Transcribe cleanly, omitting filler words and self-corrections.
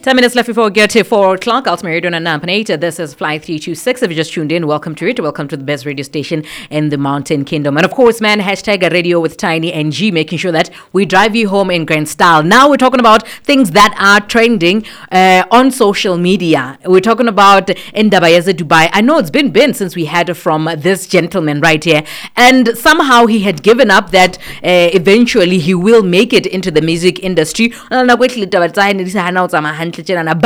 10 minutes left before we get to 4 o'clock. Ultimate Radio Nampanator. This is Flight 326. If you just tuned in, welcome to it. Welcome to the best radio station in the Mountain Kingdom. And of course, man, hashtag radio with Tiny NG, making sure that we drive you home in grand style. Now we're talking about things that are trending on social media. We're talking about Indaba Yeza Dubai. I know it's been since we had from this gentleman right here. And somehow he had given up that eventually he will make it into the music industry. But